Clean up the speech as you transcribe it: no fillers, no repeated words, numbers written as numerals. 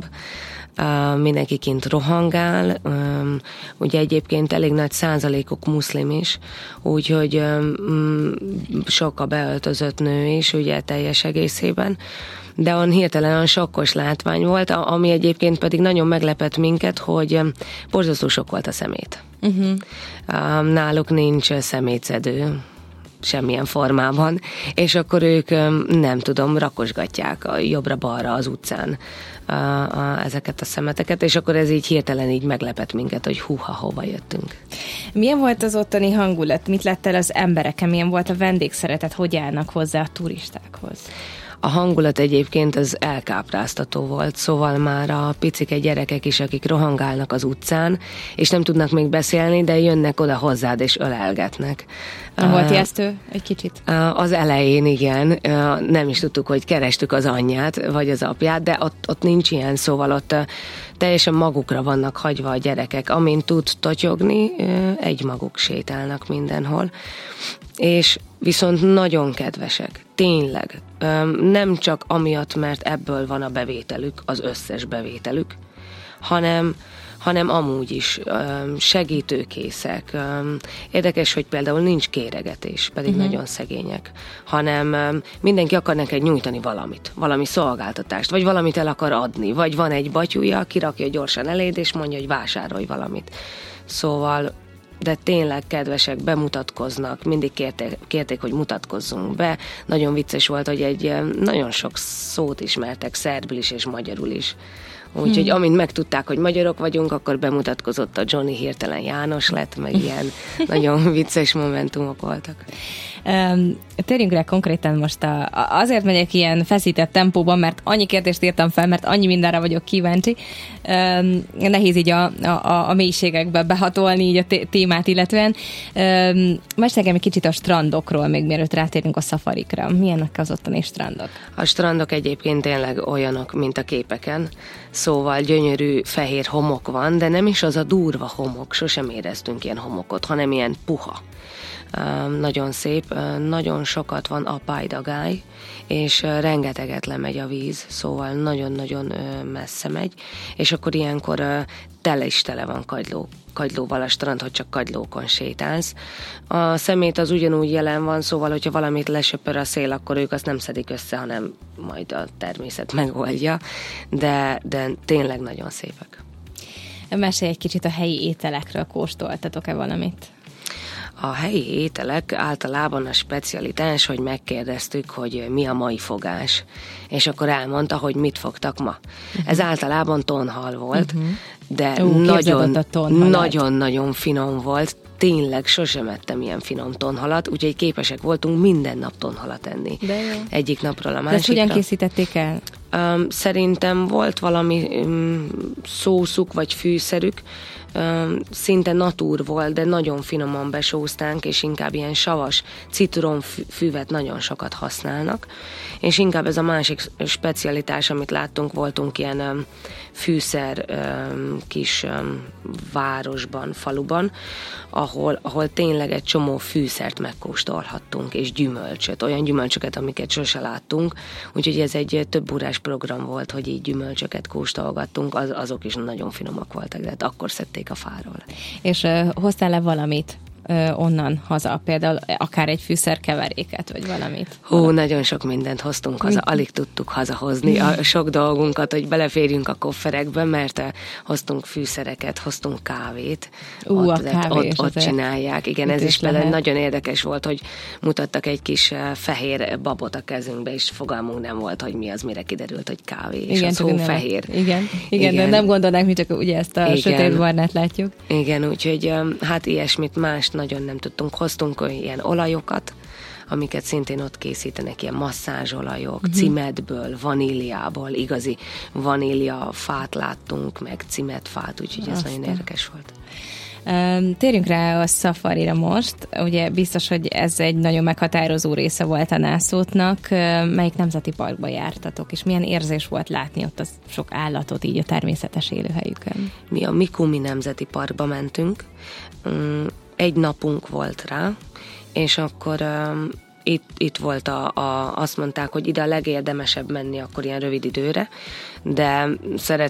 szabadabb. Mindenki kint rohangál, ugye egyébként elég nagy százalékuk muszlim is, úgyhogy sok a beöltözött nő is, ugye teljes egészében, de on hirtelen olyan sokkos látvány volt, ami egyébként pedig nagyon meglepett minket, hogy borzasztó sok volt a szemét. Náluk nincs szemétszedő semmilyen formában, és akkor ők, nem tudom, rakosgatják a jobbra-balra az utcán ezeket a szemeteket, és akkor ez így hirtelen így meglepett minket, hogy húha, hova jöttünk. Milyen volt az ottani hangulat? Mit láttál az embereken? Milyen volt a vendégszeretet? Hogy állnak hozzá a turistákhoz? A hangulat egyébként az elkápráztató volt, szóval már a picike gyerekek is, akik rohangálnak az utcán, és nem tudnak még beszélni, de jönnek oda hozzád és ölelgetnek. Volt ijesztő egy kicsit? Az elején igen, nem is tudtuk, hogy kerestük az anyját, vagy az apját, de ott nincs ilyen, szóval ott teljesen magukra vannak hagyva a gyerekek. Amint tud totyogni, egymaguk sétálnak mindenhol. És viszont nagyon kedvesek, tényleg. Nem csak amiatt, mert ebből van a bevételük, az összes bevételük, hanem amúgy is segítőkészek. Érdekes, hogy például nincs kéregetés, pedig nagyon szegények, hanem mindenki akar neked nyújtani valamit, valami szolgáltatást, vagy valamit el akar adni, vagy van egy batyúja, kirakja gyorsan eléd, és mondja, hogy vásárolj valamit. Szóval de tényleg kedvesek, bemutatkoznak, mindig kérték, hogy mutatkozzunk be. Nagyon vicces volt, hogy nagyon sok szót ismertek, szerbül is és magyarul is. Úgyhogy amint megtudták, hogy magyarok vagyunk, akkor bemutatkozott a Johnny, hirtelen János lett, meg ilyen nagyon vicces momentumok voltak. Térjünk rá konkrétan most azért megyek ilyen feszített tempóban, mert annyi kérdést írtam fel, mert annyi mindenre vagyok kíváncsi. Nehéz így a mélységekbe behatolni így a témát illetően. Mesélj egy kicsit a strandokról, még mielőtt rátérünk a szafarikra. Milyenek az ottani strandok? A strandok egyébként tényleg olyanok, mint a képeken. Szóval gyönyörű fehér homok van, de nem is az a durva homok, sosem éreztünk ilyen homokot, hanem ilyen puha. Nagyon szép, nagyon sokat van apálydagály, és rengeteget lemegy a víz, szóval nagyon-nagyon messze megy, és akkor ilyenkor tele van kagylóval a strand, hogy csak kagylókon sétálsz. A szemét az ugyanúgy jelen van, szóval, hogyha valamit lesöpör a szél, akkor ők azt nem szedik össze, hanem majd a természet megoldja, de tényleg nagyon szépek. Mesélj egy kicsit a helyi ételekről, kóstoltatok-e valamit? A helyi ételek általában a specialitás, hogy megkérdeztük, hogy mi a mai fogás, és akkor elmondta, hogy mit fogtak ma. Ez általában tonhal volt, de nagyon-nagyon finom volt. Tényleg sosem ettem ilyen finom tonhalat, úgyhogy képesek voltunk minden nap tonhalat enni. Egyik napról a másikra. De ezt hogyan készítették el? Szerintem volt valami szószuk vagy fűszerük, szinte natúr volt, de nagyon finoman besóztánk, és inkább ilyen savas citromfüvet nagyon sokat használnak, és inkább ez a másik specialitás, amit láttunk, voltunk ilyen fűszer kis városban, faluban, ahol tényleg egy csomó fűszert megkóstolhattunk, és gyümölcsöt, olyan gyümölcsöket, amiket sose láttunk, úgyhogy ez egy több órás program volt, hogy így gyümölcsöket kóstolgattunk, azok is nagyon finomak voltak, de hát akkor szedték a fáról. És hoztál-e valamit onnan haza, például akár egy fűszerkeveréket, vagy valamit? Nagyon sok mindent hoztunk haza, alig tudtuk hazahozni a sok dolgunkat, hogy beleférjünk a kofferekbe, mert hoztunk fűszereket, hoztunk kávét, ott csinálják. Igen, ez is például nagyon érdekes volt, hogy mutattak egy kis fehér babot a kezünkbe, és fogalmunk nem volt, hogy mi az, mire kiderült, hogy kávé, és igen, az hófehér. Igen, de nem gondolnánk, mi csak ugye ezt a sötétbarnát látjuk. Igen, úgyhogy hát ilyesmit más nagyon nem tudtunk. Hoztunk ilyen olajokat, amiket szintén ott készítenek, ilyen masszázsolajok, cimetből, vaníliából, igazi vaníliafát láttunk, meg cimetfát, úgyhogy ez nagyon érdekes volt. Térjünk rá a szafarira most. Ugye biztos, hogy ez egy nagyon meghatározó része volt a Nászútnak. Melyik nemzeti parkba jártatok, és milyen érzés volt látni ott a sok állatot így a természetes élőhelyükön? Mi a Mikumi Nemzeti Parkba mentünk. Egy napunk volt rá, és akkor itt volt azt mondták, hogy ide a legérdemesebb menni akkor ilyen rövid időre, de